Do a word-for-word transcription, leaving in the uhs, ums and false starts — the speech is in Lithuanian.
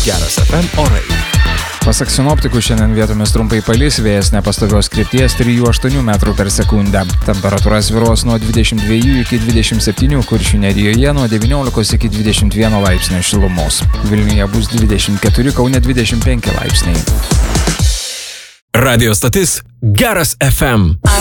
Geras F M orai. Pasak sinoptikų šiandien vietomis trumpai palis, vėjas nepastovios krypties trijų aštuonių metrų per sekundę. Temperatūra svyruos nuo dvidešimt dviejų iki dvidešimt septynių, Kuršių nerijoje nuo devyniolikos iki dvidešimt vieno laipsnio šilumos. Vilniuje bus dvidešimt keturi, Kaune dvidešimt penki laipsniai. Radio stotis Geras F M.